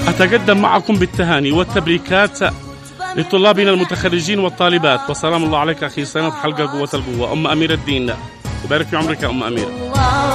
أتقدم معكم بالتهاني والتبريكات لطلابنا المتخرجين والطالبات، وسلام الله عليك أخي سند، حلقة قوة القوة. أم أمير الدين، وبارك في عمرك يا أم أمير.